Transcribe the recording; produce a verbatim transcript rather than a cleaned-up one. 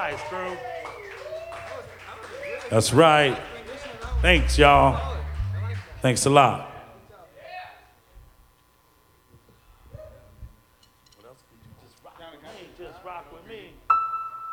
right, Screw. That's right. Thanks, y'all. Thanks a lot. What else could you just rock with me? Just rock with me.